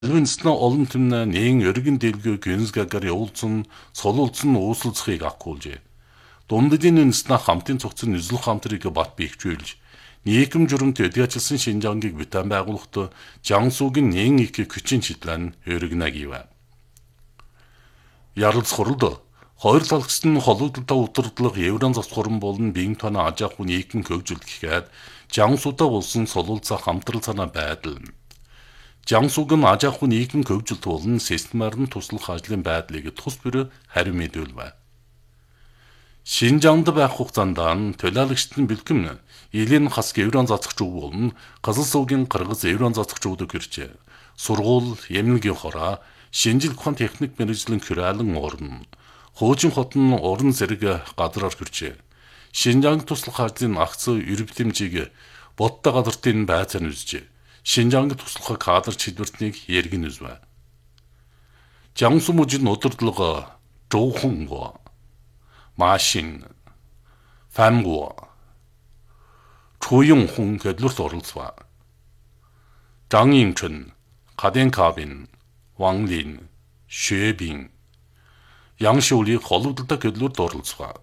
Элвинснэ олон түмнэ нээн өргөн дэлгөө гүнсгагар явуулсан солуулсан ууслцхыг акуулжээ. Дундадын үнснэ хамтын цогцсон низлэх хамтрыг бат бихжүүлж нийгэм журамт өдгөжилсэн Шинжангийг битэн байгуулахад Жансуугийн нээн их күчин читлэн өргөнагийва. Яралц хуралд хоёр талхс нь хологдолтой утардлага евран засхуран болон биеийн тоноо аж ахуй нийгэм хөгжилт гэхэд Жансуудаа болсон солуулцаа хамтрал санаа байдал. Жансууг нь аж ахуй нийгэм хөгжилт болон системаар нь туслах ажлын байдлыг тус бүр хариу мэдүүлвэ. Шинжаанд байх хугацаанд төлөөлөгчдийн бэлтгэм элийн хас евран засагч болон Газал суугийн Кыргыз евран засагчдад гэрчээ. Сургууль, эмнэлгийн хороо, шинжил ухаан техник мэргэжлийн хөрөөлөн орн, хуучин хотын орон зэрэг газраар гэрчээ. Шинжаанг туслах ажлын агц эрбэлэмжийг бодтой газартын байцаан үзжээ. Шинжаанг туслах кадр чиглэлтнийг яргэн үзвэ. Жансуу мужид удирдлага жоохонго машин фамго 초용 хүн гэдлүрт оролцва. 장인춘, 가덴카빈, 왕린, 쉐빙, 양시울이 холбогдолтой гэдлүрт оролцва.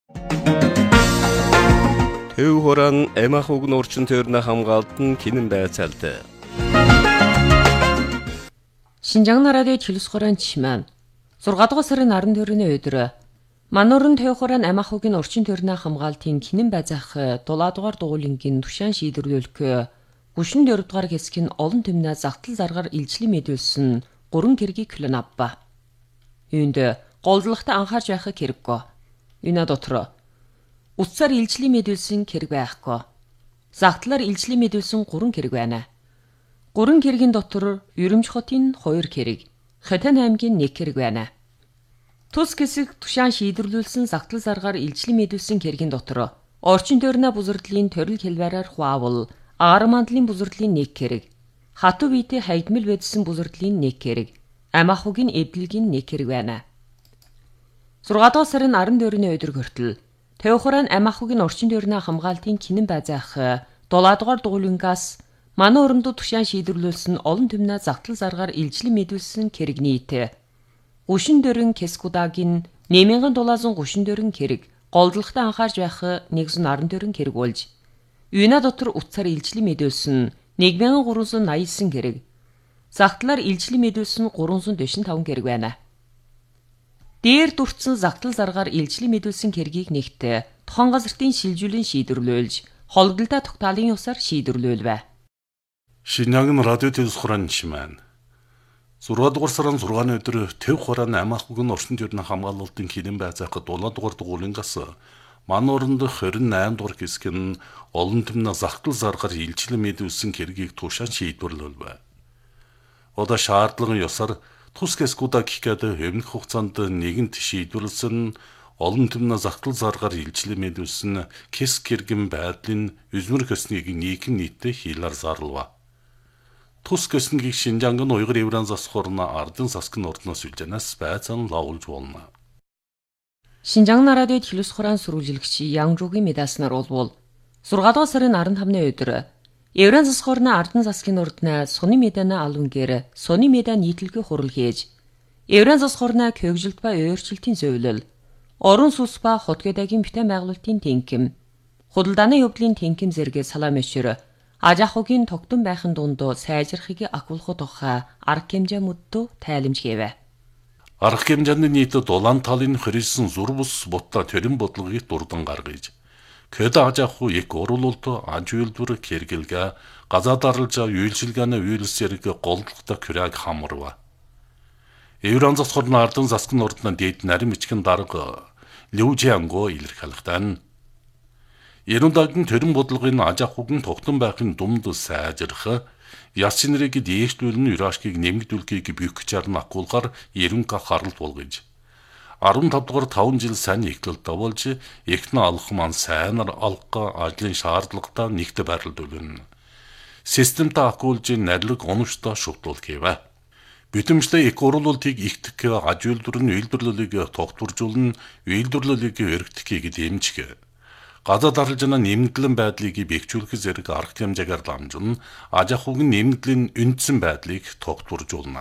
Төв хорон Эмах угн орчин тойрны хамгаалтан кинэн байцаалтай. Шинжаан радио телевизхорон чимэн 6 дугаар сарын 12-ны өдөр Мануурын Төв хорон Эмах угн орчин тойрны хамгаалтын кинэн байцаах 7 дугаар дугуулингийн тушаан шийдвэрлэлөхгүй гүшин 4 дугаар хэсгийн олон түмнээ загтал заргаар илжлэн мэдүүлсэн 3 хэргийг хүлэн авва. Үүнд голдлогтой анхаарч байхыг хэрэггүй. Энэ дотор утсаар илжлэн мэдүүлсэн хэрэг байхгүй. Загтлаар илжлэн мэдүүлсэн 3 хэрэг байна. 3 хэргийн дотор Ерөмж хотын 2 хэрэг, Хотын аймгийн 1 хэрэг байна. Тус хэсэг тушаан шийдвэрлүүлсэн загтал заргаар илжлэн мэдүүлсэн хэргийн дотор орчин тойрны бузардлын төрөл хэлбэрээр хуавал агаар мандлын бузардлын 1 хэрэг, хатуу биетэй хайдмал байдсан бузардлын 1 хэрэг, Эмах угийн эвдлэгийн 1 хэрэг байна. 6 дугаар сарын 14-ны өдөр хүртэл Төв хорон Эмах угийн орчин тойрны хамгаалтын кинэн байцаах 7 дугаар дугуулингаас манай өрөндөө тушаан шийдвэрлүүлсэн олон түмнээ загтал заргаар илжлэн мэдүүлсэн хэрэг нийт 34 Кескудагийн 8734 хэрэг голдлогтой анхаарч байх 114 хэрэг болж юуна дотор утсаар илжлэн мэдүүлсэн 1389 хэрэг загтлаар илжлэн мэдүүлсэн 345 хэрэг байна. Дээр дурдсан загтал заргаар илжлэн мэдүүлсэн хэргийг нэгт тухайн газартын шилжүүлэн шийдвэрлүүлж холбогдолтой тогтоолын ёсоор шийдвэрлүүлвэ. Шинжаан радио телевизхорон чимэн 6 дугаар сарын 6-ны өдөр Төв хорон Эмах угн орчин тойрны хамгаалалтын кинэн байцаах 7 дугаар дугуулингаас Манууранд 28 дугаар хэсгийн олон түмнээ загтал заргаар илжлэн мэдүүлсэн хэргийг тушаан шийдвэрлүүлвэ. Одоо шаардлагын ёсоор тус Кескуда гэхэд өмнөх хугацаанд нэгэнт шийдвэрлсэн олон түмнээ загтал заргаар илжлэн мэдүүлсэн Кеск хэргийн байдлын үзмэр хэсгийг нийгэм нийтэд хийлар зарлва. Тус Кескийг Шинжаанг нь уйгар евран засхорна ардын засгийн ордноос үлжэнээс байцаан лавуулж болно. Шинжаан радио телевизхорон сүрүүлжлэгч Янжуугийн медаснаар болвол 6 дугаар сарын 15-ны өдөр евран засхорны ардын засгийн ордноо Суны медана алунгэр Суны меда нийтлэгээ хурал хийж евран засхорны хөгжилт ба өөрчлөлтийн зөвлөл орон сүнс ба хотгодагийн битэн байгуулалтын тэнхим худалдааны явдлын тэнхим зэрэг салаам өчр аж ахуйн тогтун байхын дунд сайжрахыг акуулах тухай арга хэмжээ мөддөө тайлбарж гээвэ. Арга хэмжээний нийтэд улаан талын хөрөлсөн зур бус бутта төрийн бодлогыг дурдан гаргаж Көд аж ахуй их оруулалт аж үйлдвэр хэрэглэгээ газаа даралжаа үйлчилгээний үйлс зэрэг голдлогтой күрэг хамарва. Евран засхорны ардын засгийн ордны дэд нарийн бичгийн дарга Лүжианго илэрхийлэхдээ Ерөндагийн төрийн бодлогын аж ахуйн тогтун байхын дунд сайжрах, яс шинэрийг дээшлүүлэн юрашкийг нэмэгдүүлэхийг бүйх чарн акуулгаар ерөнхий харалт болгож 15 дугаар 5 жил сайн эхлэлт болж эхнэ алах маань сайнаар алга ажлын шаардлагатай нэгт байрлуулна. Системтэй акуулж нарилэг оноштой шутлуулах гэвэ. Битэмжлээ их оруулалтыг ихтэх аж үйлдвэрийн үйлдвэрлэлийг тогтворжуулна, үйлдвэрлэлийг өргөдөхийг дэмжих. Газаа даралжина нэмэгдлэн байдлыг бэхжүүлэх зэрэг арга хэмжээгээр дамжин аж ахуйн нэмэгдлийн үндсэн байдлыг тогтворжуулна.